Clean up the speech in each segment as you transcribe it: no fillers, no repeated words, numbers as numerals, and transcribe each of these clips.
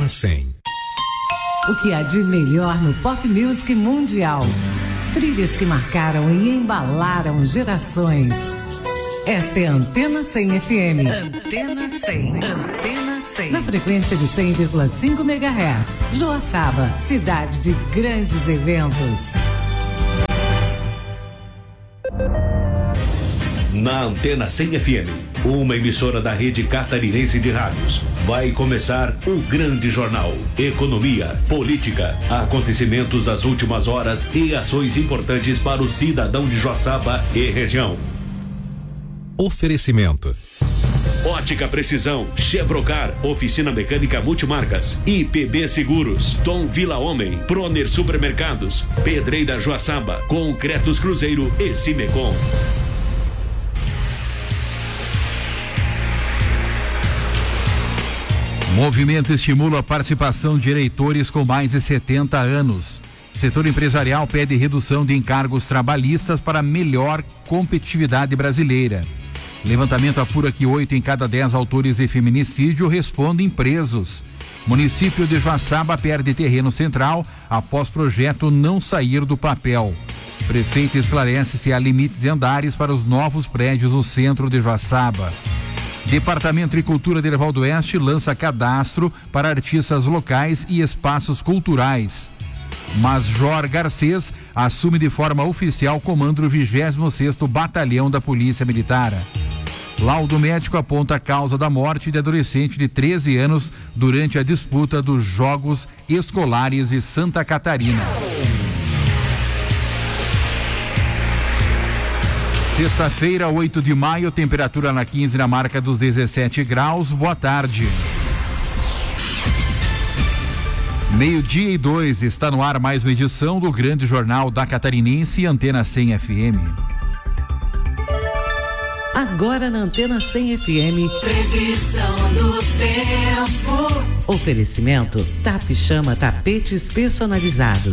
100. O que há de melhor no pop music mundial? Trilhas que marcaram e embalaram gerações. Esta é a Antena 100 FM. Antena 100. Antena 100. Na frequência de 100,5 MHz. Joaçaba, cidade de grandes eventos. Na Antena 100 FM, uma emissora da rede catarinense de rádios, vai começar o grande jornal. Economia, política, acontecimentos das últimas horas e ações importantes para o cidadão de Joaçaba e região. Oferecimento: Ótica Precisão, Chevrocar, Oficina Mecânica Multimarcas, IPB Seguros, Tom Vila Homem, Proner Supermercados, Pedreira Joaçaba, Concretos Cruzeiro e Cimecom. Movimento estimula a participação de eleitores com mais de 70 anos. Setor empresarial pede redução de encargos trabalhistas para melhor competitividade brasileira. Levantamento apura que 8 em cada 10 autores de feminicídio respondem presos. Município de Joaçaba perde terreno central após projeto não sair do papel. Prefeito esclarece se há limites de andares para os novos prédios no centro de Joaçaba. Departamento de Cultura de Erval do Oeste lança cadastro para artistas locais e espaços culturais. Major Garcês assume de forma oficial o comando do 26º Batalhão da Polícia Militar. Laudo médico aponta a causa da morte de adolescente de 13 anos durante a disputa dos Jogos Escolares de Santa Catarina. Sexta-feira, 8 de maio, temperatura na 15 na marca dos 17 graus. Boa tarde. 12:02, está no ar mais uma edição do Grande Jornal da Catarinense, Antena 100 FM. Agora na Antena 100 FM. Previsão do tempo. Oferecimento TAP Chama Tapetes Personalizados.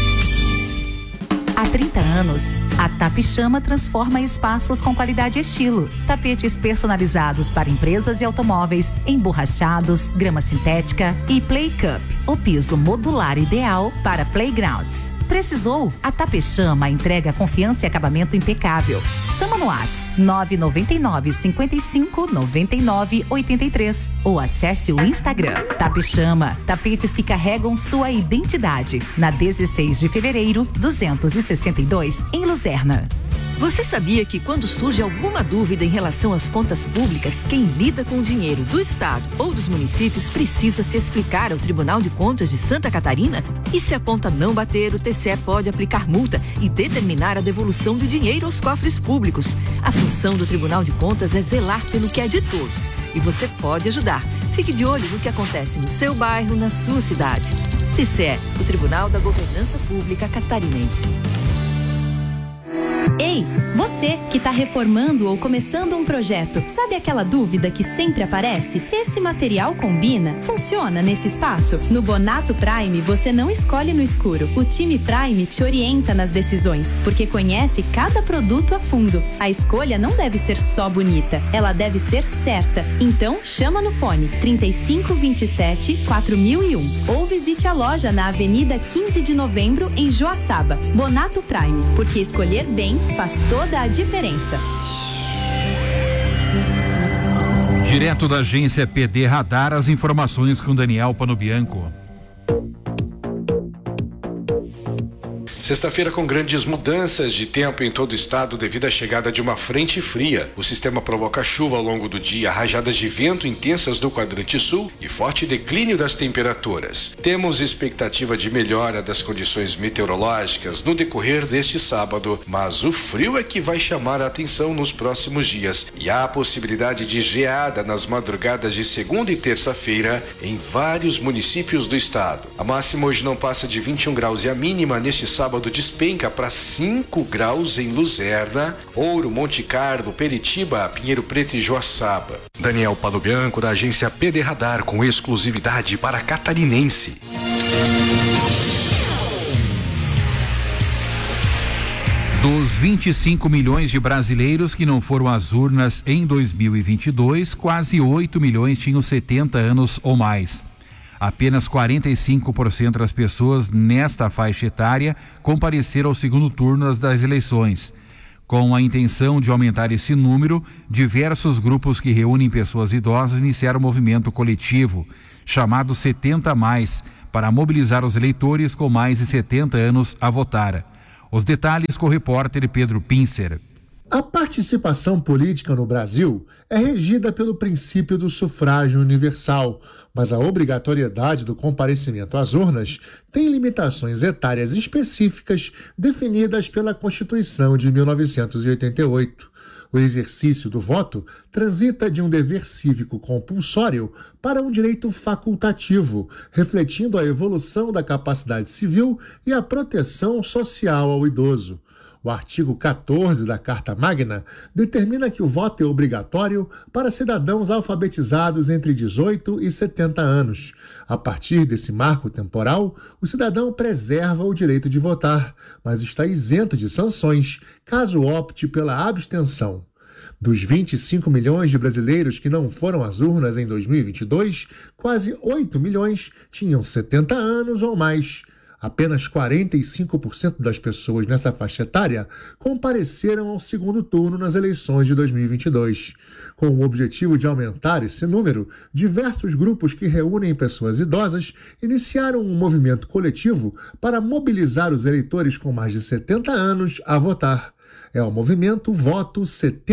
Há 30 anos, a TAP Chama transforma espaços com qualidade e estilo. Tapetes personalizados para empresas e automóveis, emborrachados, grama sintética e Play Cup, o piso modular ideal para playgrounds. Precisou? A TAP Chama entrega confiança e acabamento impecável. Chama no WhatsApp 999 55 99 83 ou acesse o Instagram. TAP Chama, tapetes que carregam sua identidade. Na 16 de fevereiro, 262, em Luzerna. Você sabia que quando surge alguma dúvida em relação às contas públicas, quem lida com o dinheiro do Estado ou dos municípios precisa se explicar ao Tribunal de Contas de Santa Catarina? E se a conta não bater, o TCE pode aplicar multa e determinar a devolução do dinheiro aos cofres públicos. A função do Tribunal de Contas é zelar pelo que é de todos. E você pode ajudar. Fique de olho no que acontece no seu bairro, na sua cidade. TCE, o Tribunal da Governança Pública Catarinense. Ei, você que está reformando ou começando um projeto, sabe aquela dúvida que sempre aparece? Esse material combina? Funciona nesse espaço? No Bonato Prime, você não escolhe no escuro. O time Prime te orienta nas decisões, porque conhece cada produto a fundo. A escolha não deve ser só bonita, ela deve ser certa. Então, chama no fone 3527 4001 ou visite a loja na Avenida 15 de Novembro, em Joaçaba. Bonato Prime, porque escolher bem faz toda a diferença. Direto da agência PD Radar, as informações com Daniel Panobianco. Sexta-feira com grandes mudanças de tempo em todo o estado devido à chegada de uma frente fria. O sistema provoca chuva ao longo do dia, rajadas de vento intensas do quadrante sul e forte declínio das temperaturas. Temos expectativa de melhora das condições meteorológicas no decorrer deste sábado, mas o frio é que vai chamar a atenção nos próximos dias e há a possibilidade de geada nas madrugadas de segunda e terça-feira em vários municípios do estado. A máxima hoje não passa de 21 graus e a mínima neste sábado despenca para 5 graus em Luzerna, Ouro, Monte Carlo, Peritiba, Pinheiro Preto e Joaçaba. Daniel Panobianco, da agência PD Radar, com exclusividade para Catarinense. Dos 25 milhões de brasileiros que não foram às urnas em 2022, quase 8 milhões tinham 70 anos ou mais. Apenas 45% das pessoas nesta faixa etária compareceram ao segundo turno das eleições. Com a intenção de aumentar esse número, diversos grupos que reúnem pessoas idosas iniciaram um movimento coletivo, chamado 70+, para mobilizar os eleitores com mais de 70 anos a votar. Os detalhes com o repórter Pedro Pincer. A participação política no Brasil é regida pelo princípio do sufrágio universal, mas a obrigatoriedade do comparecimento às urnas tem limitações etárias específicas definidas pela Constituição de 1988. O exercício do voto transita de um dever cívico compulsório para um direito facultativo, refletindo a evolução da capacidade civil e a proteção social ao idoso. O artigo 14 da Carta Magna determina que o voto é obrigatório para cidadãos alfabetizados entre 18 e 70 anos. A partir desse marco temporal, o cidadão preserva o direito de votar, mas está isento de sanções caso opte pela abstenção. Dos 25 milhões de brasileiros que não foram às urnas em 2022, quase 8 milhões tinham 70 anos ou mais. Apenas 45% das pessoas nessa faixa etária compareceram ao segundo turno nas eleições de 2022. Com o objetivo de aumentar esse número, diversos grupos que reúnem pessoas idosas iniciaram um movimento coletivo para mobilizar os eleitores com mais de 70 anos a votar. É o movimento Voto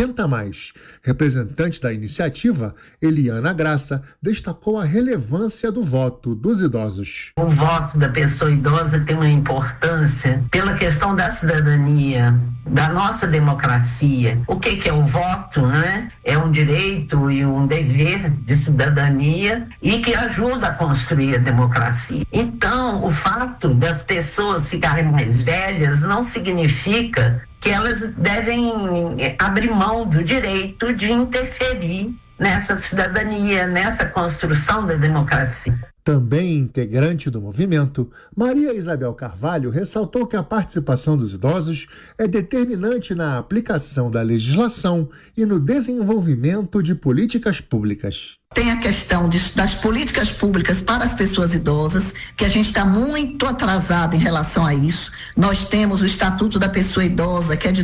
70+. Representante da iniciativa, Eliana Graça, destacou a relevância do voto dos idosos. O voto da pessoa idosa tem uma importância pela questão da cidadania, da nossa democracia. O que é o voto, né? É um direito e um dever de cidadania e que ajuda a construir a democracia. Então, o fato das pessoas ficarem mais velhas não significa que elas devem abrir mão do direito de interferir nessa cidadania, nessa construção da democracia. Também integrante do movimento, Maria Isabel Carvalho ressaltou que a participação dos idosos é determinante na aplicação da legislação e no desenvolvimento de políticas públicas. Tem a questão das políticas públicas para as pessoas idosas, que a gente está muito atrasado em relação a isso. Nós temos o Estatuto da Pessoa Idosa, que é de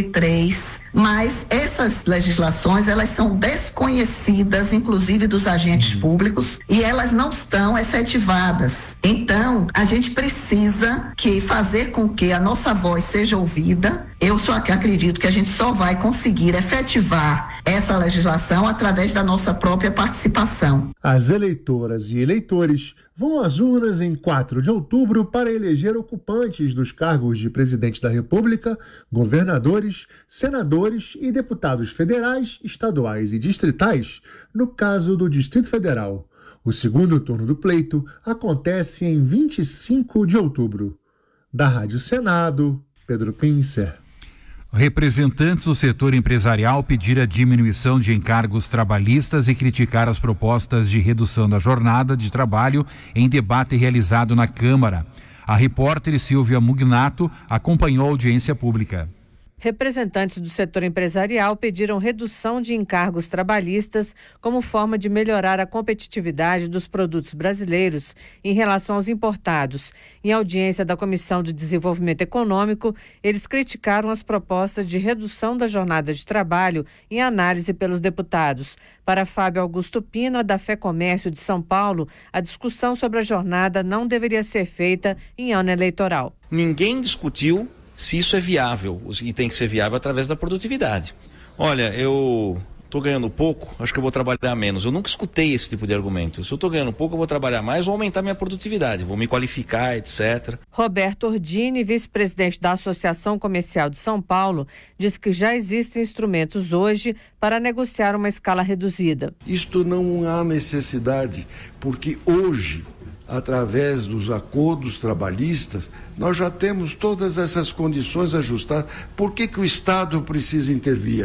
2003, mas essas legislações, elas são desconhecidas, inclusive dos agentes públicos, e elas não estão efetivadas. Então, a gente precisa fazer com que a nossa voz seja ouvida. Eu só acredito que a gente só vai conseguir efetivar essa legislação através da nossa própria participação. As eleitoras e eleitores vão às urnas em 4 de outubro para eleger ocupantes dos cargos de presidente da República, governadores, senadores e deputados federais, estaduais e distritais, no caso do Distrito Federal. O segundo turno do pleito acontece em 25 de outubro. Da Rádio Senado, Pedro Pincer. Representantes do setor empresarial pediram a diminuição de encargos trabalhistas e criticaram as propostas de redução da jornada de trabalho em debate realizado na Câmara. A repórter Silvia Mugnato acompanhou a audiência pública. Representantes do setor empresarial pediram redução de encargos trabalhistas como forma de melhorar a competitividade dos produtos brasileiros em relação aos importados. Em audiência da Comissão de Desenvolvimento Econômico, eles criticaram as propostas de redução da jornada de trabalho em análise pelos deputados. Para Fábio Augusto Pina, da FEComércio de São Paulo, a discussão sobre a jornada não deveria ser feita em ano eleitoral. Ninguém discutiu se isso é viável, e tem que ser viável através da produtividade. Olha, eu estou ganhando pouco, acho que eu vou trabalhar menos. Eu nunca escutei esse tipo de argumento. Se eu estou ganhando pouco, eu vou trabalhar mais, vou aumentar minha produtividade, vou me qualificar, etc. Roberto Ordini, vice-presidente da Associação Comercial de São Paulo, diz que já existem instrumentos hoje para negociar uma escala reduzida. Isto não há necessidade, porque hoje, através dos acordos trabalhistas, nós já temos todas essas condições ajustadas. Por que o Estado precisa intervir aqui?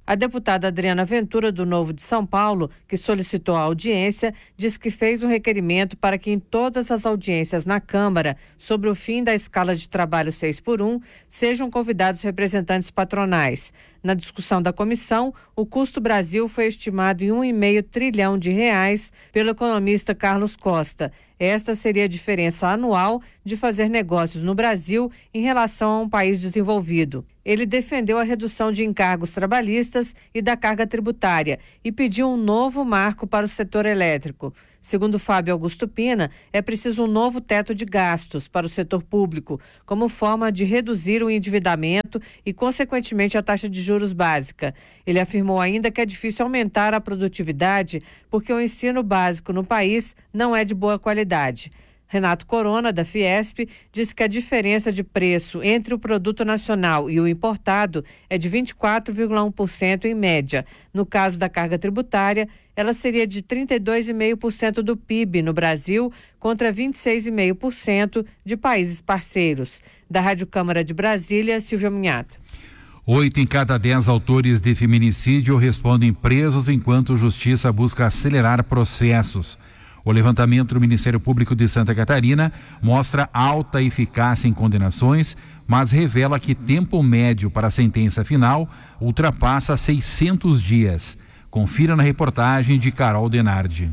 A deputada Adriana Ventura, do Novo de São Paulo, que solicitou a audiência, diz que fez um requerimento para que em todas as audiências na Câmara sobre o fim da escala de trabalho 6x1 sejam convidados representantes patronais. Na discussão da comissão, o custo Brasil foi estimado em R$1,5 trilhão pelo economista Carlos Costa. Esta seria a diferença anual de fazer negócios no Brasil em relação a um país desenvolvido. Ele defendeu a redução de encargos trabalhistas e da carga tributária e pediu um novo marco para o setor elétrico. Segundo Fábio Augusto Pina, é preciso um novo teto de gastos para o setor público, como forma de reduzir o endividamento e, consequentemente, a taxa de juros básica. Ele afirmou ainda que é difícil aumentar a produtividade porque o ensino básico no país não é de boa qualidade. Renato Corona, da Fiesp, diz que a diferença de preço entre o produto nacional e o importado é de 24,1% em média. No caso da carga tributária, ela seria de 32,5% do PIB no Brasil contra 26,5% de países parceiros. Da Rádio Câmara de Brasília, Silvia Munhato. 8 em cada 10 autores de feminicídio respondem presos enquanto a Justiça busca acelerar processos. O levantamento do Ministério Público de Santa Catarina mostra alta eficácia em condenações, mas revela que tempo médio para a sentença final ultrapassa 600 dias. Confira na reportagem de Carol Denardi.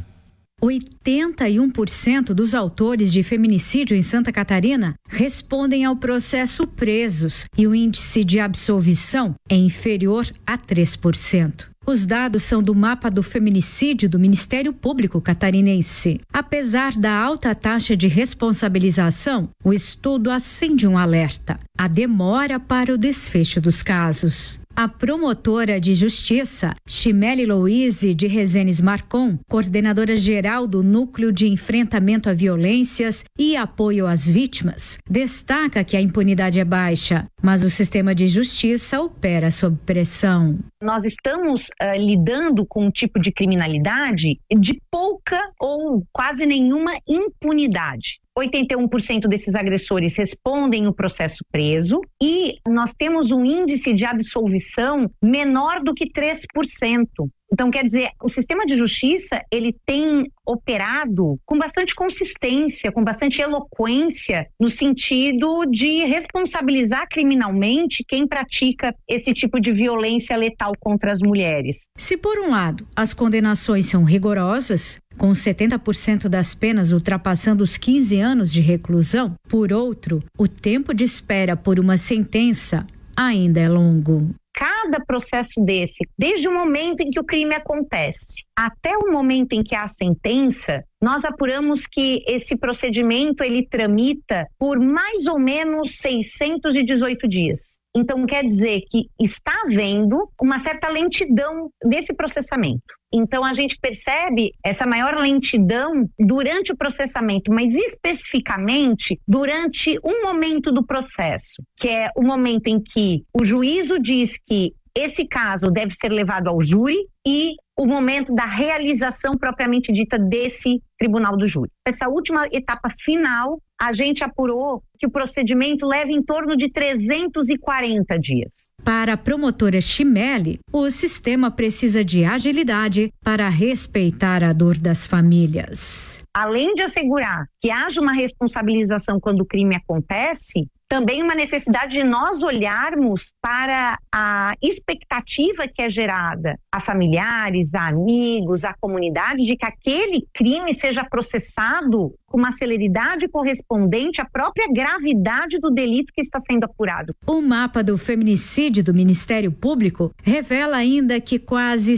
81% dos autores de feminicídio em Santa Catarina respondem ao processo presos e o índice de absolvição é inferior a 3%. Os dados são do mapa do feminicídio do Ministério Público catarinense. Apesar da alta taxa de responsabilização, o estudo acende um alerta: a demora para o desfecho dos casos. A promotora de justiça, Chimele Louise de Rezenes Marcon, coordenadora geral do Núcleo de Enfrentamento a Violências e Apoio às Vítimas, destaca que a impunidade é baixa, mas o sistema de justiça opera sob pressão. Nós estamos lidando com um tipo de criminalidade de pouca ou quase nenhuma impunidade. 81% desses agressores respondem o processo preso e nós temos um índice de absolvição menor do que 3%. Então, quer dizer, o sistema de justiça, ele tem operado com bastante consistência, com bastante eloquência, no sentido de responsabilizar criminalmente quem pratica esse tipo de violência letal contra as mulheres. Se, por um lado, as condenações são rigorosas, com 70% das penas ultrapassando os 15 anos de reclusão, por outro, o tempo de espera por uma sentença ainda é longo. Cada processo desse, desde o momento em que o crime acontece até o momento em que há a sentença, nós apuramos que esse procedimento ele tramita por mais ou menos 618 dias. Então quer dizer que está havendo uma certa lentidão desse processamento. Então a gente percebe essa maior lentidão durante o processamento, mas especificamente durante um momento do processo, que é o momento em que o juízo diz que esse caso deve ser levado ao júri e o momento da realização propriamente dita desse tribunal do júri. Essa última etapa final, a gente apurou que o procedimento leva em torno de 340 dias. Para a promotora Chimele, o sistema precisa de agilidade para respeitar a dor das famílias. Além de assegurar que haja uma responsabilização quando o crime acontece, também uma necessidade de nós olharmos para a expectativa que é gerada a familiares, a amigos, a comunidade, de que aquele crime seja processado com uma celeridade correspondente à própria gravidade do delito que está sendo apurado. O mapa do feminicídio do Ministério Público revela ainda que quase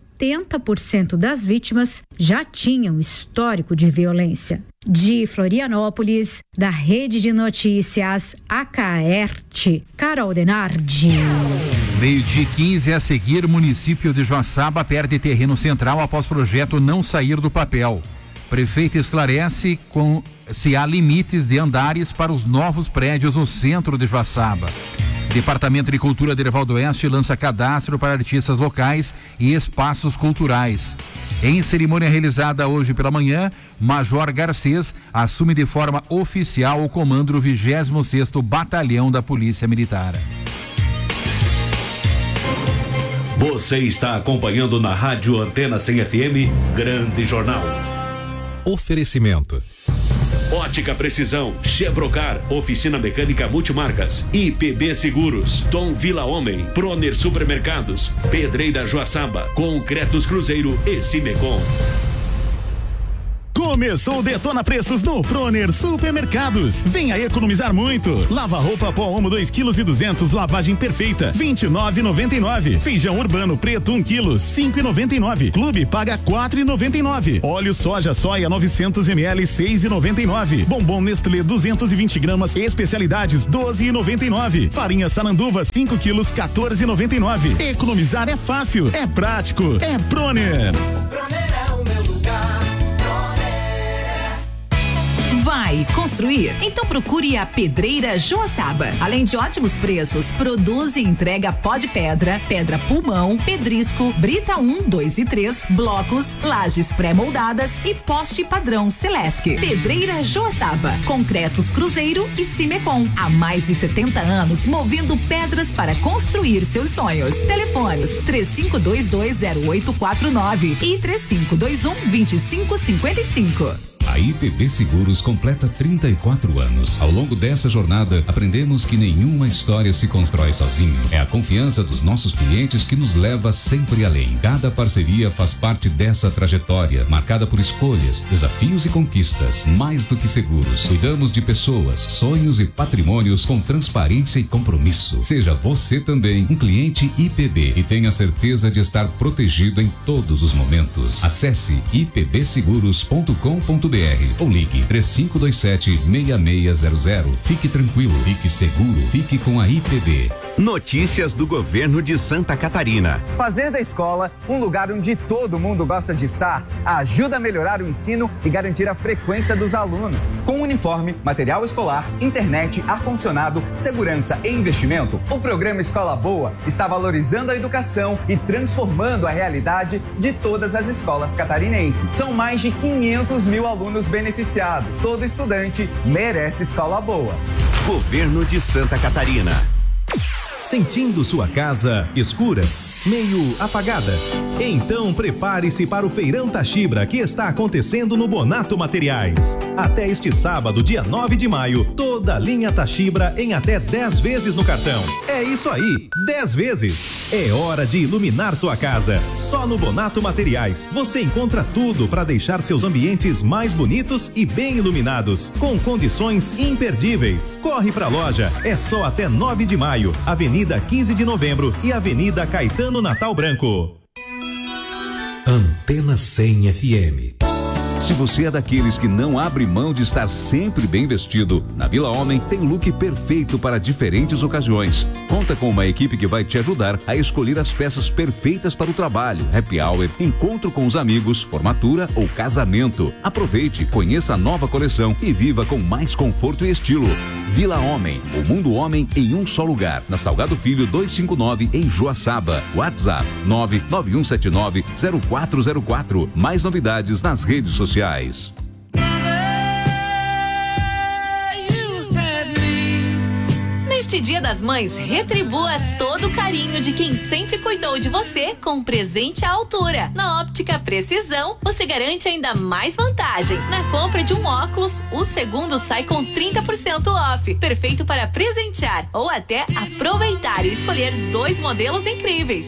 70% das vítimas já tinham histórico de violência. De Florianópolis, da Rede de Notícias Acaerte, Carol Denardi. 12h15 a seguir, município de Joaçaba perde terreno central após projeto não sair do papel. Prefeito esclarece se há limites de andares para os novos prédios no centro de Joaçaba. Departamento de Cultura de Erivaldo Oeste lança cadastro para artistas locais e espaços culturais. Em cerimônia realizada hoje pela manhã, Major Garcês assume de forma oficial o comando do 26º Batalhão da Polícia Militar. Você está acompanhando na Rádio Antena 100 FM, Grande Jornal. Oferecimento. Ótica Precisão, Chevrocar, Oficina Mecânica Multimarcas, IPB Seguros, Tom Vila Homem, Proner Supermercados, Pedreira Joaçaba, Concretos Cruzeiro e Cimecom. Começou o Detona Preços no Proner Supermercados. Venha economizar muito. Lava roupa pó Omo 2,2 kg, lavagem perfeita, R$29,99. Feijão urbano preto 1 kg, R$5,99. Clube paga R$4,99. Óleo soja soia 900 ml, R$6,99. Bombom Nestlé 220 gramas, especialidades R$12,99. Farinha Sananduva 5 kg, R$14,99. Economizar é fácil, é prático, é Proner. Proner é o meu lugar. Vai construir? Então procure a Pedreira Joaçaba. Além de ótimos preços, produz e entrega pó de pedra, pedra pulmão, pedrisco, brita 1, 2 e 3, blocos, lajes pré-moldadas e poste padrão Celesc. Pedreira Joaçaba, Concretos Cruzeiro e Cimecom. Há mais de 70 anos movendo pedras para construir seus sonhos. Telefones 35220849 e 3521-2555. A IPB Seguros completa 34 anos. Ao longo dessa jornada, aprendemos que nenhuma história se constrói sozinho. É a confiança dos nossos clientes que nos leva sempre além. Cada parceria faz parte dessa trajetória, marcada por escolhas, desafios e conquistas. Mais do que seguros, cuidamos de pessoas, sonhos e patrimônios com transparência e compromisso. Seja você também um cliente IPB e tenha certeza de estar protegido em todos os momentos. Acesse ipbseguros.com.br ou ligue 3527-6600. Fique tranquilo, fique seguro, fique com a IPB. Notícias do governo de Santa Catarina. Fazenda Escola, um lugar onde todo mundo gosta de estar, ajuda a melhorar o ensino e garantir a frequência dos alunos. Com uniforme, material escolar, internet, ar-condicionado, segurança e investimento, o programa Escola Boa está valorizando a educação e transformando a realidade de todas as escolas catarinenses. São mais de 500 mil alunos beneficiados. Todo estudante merece escola boa. Governo de Santa Catarina. Sentindo sua casa escura, meio apagada? Então prepare-se para o Feirão Tachibra, que está acontecendo no Bonato Materiais. Até este sábado, dia 9 de maio, toda a linha Tachibra em até 10 vezes no cartão. É isso aí, 10 vezes. É hora de iluminar sua casa. Só no Bonato Materiais você encontra tudo para deixar seus ambientes mais bonitos e bem iluminados, com condições imperdíveis. Corre pra loja, é só até 9 de maio, Avenida 15 de Novembro e Avenida Caetano Natal Branco. Antena 100 FM. Se você é daqueles que não abre mão de estar sempre bem vestido, na Vila Homem tem o look perfeito para diferentes ocasiões. Conta com uma equipe que vai te ajudar a escolher as peças perfeitas para o trabalho, happy hour, encontro com os amigos, formatura ou casamento. Aproveite, conheça a nova coleção e viva com mais conforto e estilo. Vila Homem, o mundo homem em um só lugar. Na Salgado Filho 259 em Joaçaba. WhatsApp 991790404. Mais novidades nas redes sociais. Neste Dia das Mães, retribua todo o carinho de quem sempre cuidou de você com um presente à altura. Na Óptica Precisão, você garante ainda mais vantagem. Na compra de um óculos, o segundo sai com 30% off. Perfeito para presentear ou até aproveitar e escolher 2 modelos incríveis.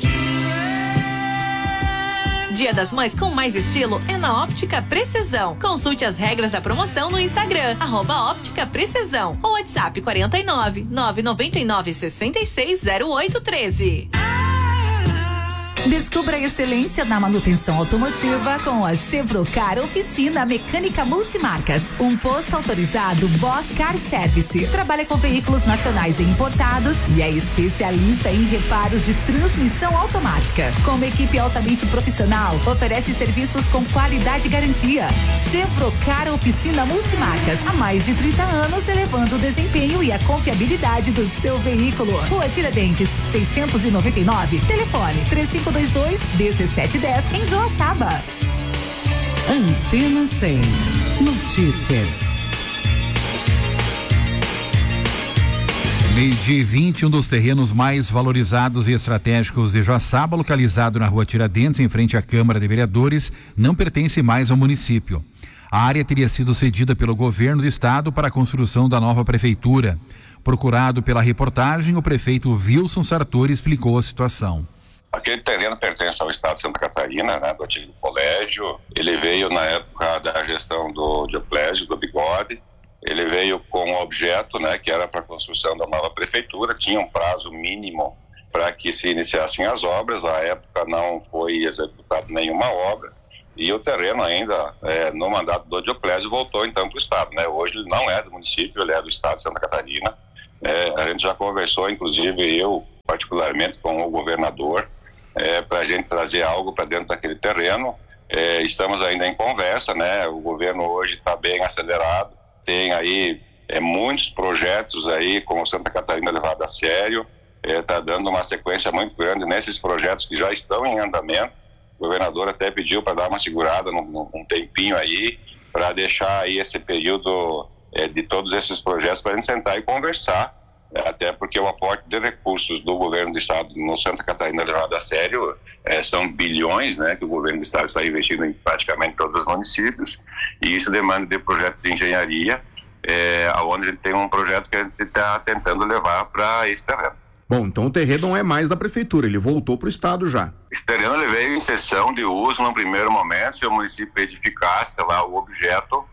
Dia das Mães com mais estilo é na Óptica Precisão. Consulte as regras da promoção no Instagram, @Óptica Precisão ou WhatsApp 49 999 66 0813. Descubra a excelência na manutenção automotiva com a Chevrocar Oficina Mecânica Multimarcas. Um posto autorizado Bosch Car Service. Trabalha com veículos nacionais e importados e é especialista em reparos de transmissão automática. Com uma equipe altamente profissional, oferece serviços com qualidade e garantia. Chevrocar Oficina Multimarcas. Há mais de 30 anos, elevando o desempenho e a confiabilidade do seu veículo. Rua Tiradentes, 699. Telefone 3522-1710 em Joaçaba. Antena 100 Notícias. Meio-dia e 20, um dos terrenos mais valorizados e estratégicos de Joaçaba, localizado na rua Tiradentes, em frente à Câmara de Vereadores, não pertence mais ao município. A área teria sido cedida pelo governo do estado para a construção da nova prefeitura. Procurado pela reportagem, o prefeito Wilson Sartori explicou a situação. Aquele terreno pertence ao estado de Santa Catarina, né, do antigo colégio. Ele veio na época da gestão do Dioplésio, do Bigode. Ele veio com um objeto, né, que era para a construção da nova prefeitura. Tinha um prazo mínimo para que se iniciassem as obras. Na época não foi executada nenhuma obra. E o terreno ainda, no mandato do Dioplésio, voltou então para o estado, né? Hoje ele não é do município, ele é do estado de Santa Catarina. A gente já conversou, inclusive eu particularmente, com o governador, para a gente trazer algo para dentro daquele terreno. Estamos ainda em conversa, né? O governo hoje está bem acelerado, tem aí muitos projetos aí com o Santa Catarina levado a sério, está dando uma sequência muito grande nesses projetos que já estão em andamento. O governador até pediu para dar uma segurada num tempinho aí, para deixar aí esse período de todos esses projetos para a gente sentar e conversar, até porque o aporte de recursos do governo do estado no Santa Catarina levado a sério são bilhões, né, que o governo do estado está investindo em praticamente todos os municípios, e isso demanda de projeto de engenharia, onde a gente tem um projeto que a gente está tentando levar para esse terreno. Bom, então o terreno não é mais da prefeitura, ele voltou para o estado já. Esse terreno ele veio em cessão de uso no primeiro momento. Se o município edificasse lá o objeto,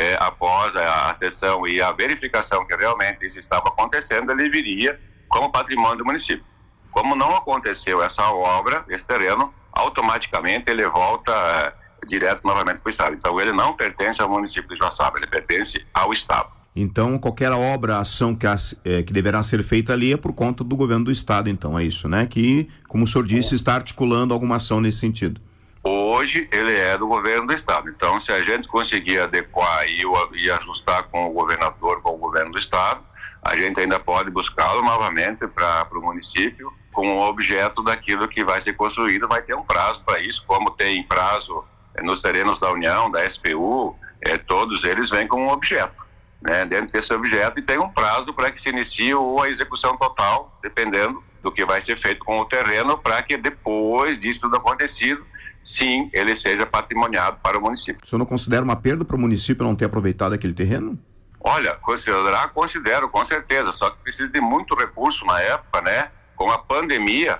após a cessão e a verificação que realmente isso estava acontecendo, ele viria como patrimônio do município. Como não aconteceu essa obra, esse terreno, automaticamente ele volta direto novamente para o estado. Então ele não pertence ao município de Joaçaba, ele pertence ao estado. Então, qualquer obra, ação que deverá ser feita ali é por conta do governo do estado, então, é isso, né? Que, como o senhor disse, está articulando alguma ação nesse sentido. Hoje, ele é do governo do estado. Então, se a gente conseguir adequar e ajustar com o governador, com o governo do estado, a gente ainda pode buscá-lo novamente para o município com o objeto daquilo que vai ser construído. Vai ter um prazo para isso, como tem prazo nos terrenos da União, da SPU, todos eles vêm com um objeto, né, dentro desse objeto, e tem um prazo para que se inicie ou a execução total, dependendo do que vai ser feito com o terreno, para que depois disso tudo acontecido, sim, ele seja patrimoniado para o município. O senhor não considera uma perda para o município não ter aproveitado aquele terreno? Olha, considero, com certeza, só que precisa de muito recurso na época, né? Com a pandemia,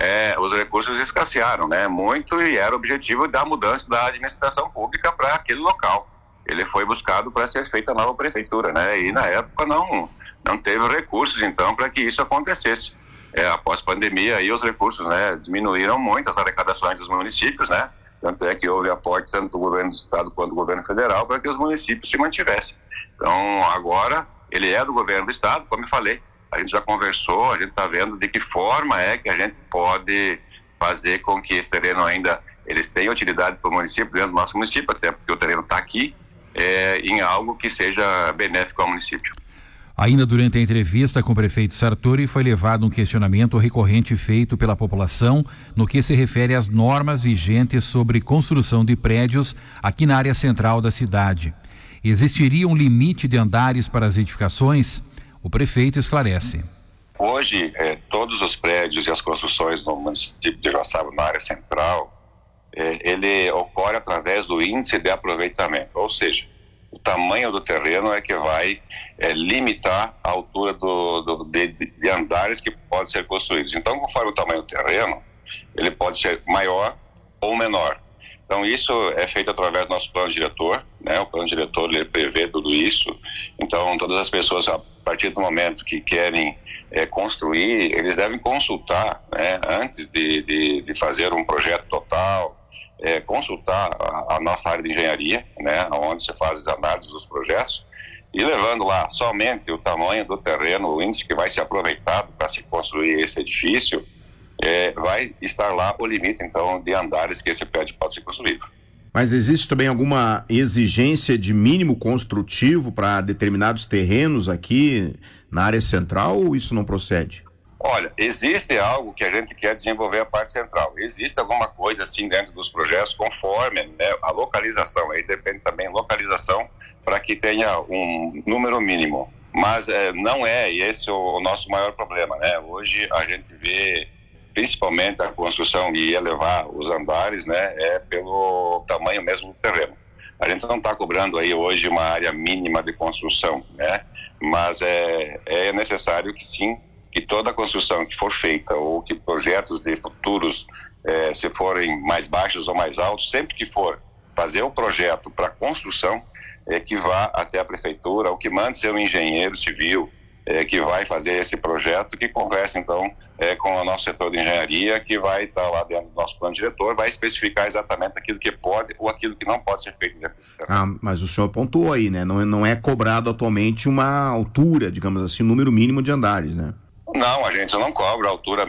os recursos escassearam, né? Muito, e era o objetivo da mudança da administração pública para aquele local. Ele foi buscado para ser feita a nova prefeitura, né? E na época não teve recursos, então, para que isso acontecesse. Após a pandemia, aí os recursos, né, diminuíram muito, as arrecadações dos municípios, né? Tanto é que houve aporte tanto do governo do estado quanto do governo federal para que os municípios se mantivessem. Então, agora, ele é do governo do estado, como eu falei, a gente já conversou, a gente está vendo de que forma que a gente pode fazer com que esse terreno ainda eles tenham utilidade para o município, dentro do nosso município, até porque o terreno está aqui, em algo que seja benéfico ao município. Ainda durante a entrevista com o prefeito Sartori, foi levado um questionamento recorrente feito pela população no que se refere às normas vigentes sobre construção de prédios aqui na área central da cidade. Existiria um limite de andares para as edificações? O prefeito esclarece. Hoje, todos os prédios e as construções no município de Joaçaba, na área central, ele ocorre através do índice de aproveitamento, ou seja, o tamanho do terreno é que vai limitar a altura de andares que podem ser construídos. Então, conforme o tamanho do terreno, ele pode ser maior ou menor. Então, isso é feito através do nosso plano diretor, né? O plano diretor ele prevê tudo isso. Então, todas as pessoas, a partir do momento que querem construir, eles devem consultar, né? Antes de fazer um projeto total, consultar a nossa área de engenharia, né, onde se faz as análises dos projetos, e levando lá somente o tamanho do terreno, o índice que vai ser aproveitado para se construir esse edifício, vai estar lá o limite, então, de andares que esse prédio pode ser construído. Mas existe também alguma exigência de mínimo construtivo para determinados terrenos aqui na área central, ou isso não procede? Olha, existe algo que a gente quer desenvolver a parte central. Existe alguma coisa assim dentro dos projetos, conforme, né, a localização. Aí depende também da localização para que tenha um número mínimo. Mas não é, e esse é o nosso maior problema, né? Hoje a gente vê, principalmente a construção e elevar os andares, né? É pelo tamanho mesmo do terreno. A gente não está cobrando aí hoje uma área mínima de construção, né? Mas é necessário que sim, que toda construção que for feita ou que projetos de futuros, se forem mais baixos ou mais altos, sempre que for fazer o projeto para construção, que vá até a prefeitura, ou que mande seu engenheiro civil, que vai fazer esse projeto, que converse então com o nosso setor de engenharia, que vai estar lá dentro do nosso plano diretor, vai especificar exatamente aquilo que pode ou aquilo que não pode ser feito dentro desse terreno. Mas o senhor pontuou aí, né? Não é cobrado atualmente uma altura, digamos assim, um número mínimo de andares, né? Não, a gente não cobra a altura